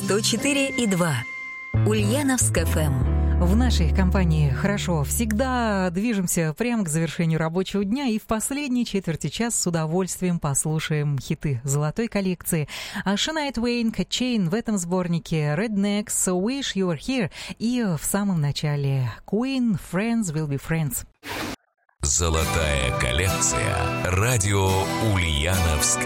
104,2. Ульяновск ФМ. В нашей компании хорошо. Всегда движемся прямо к завершению рабочего дня и в последней четверти часа с удовольствием послушаем хиты золотой коллекции. Шania Твейн, Chain в этом сборнике, Rednecks, Wish You Were Here и в самом начале Queen, Friends Will Be Friends. Золотая коллекция. Радио Ульяновск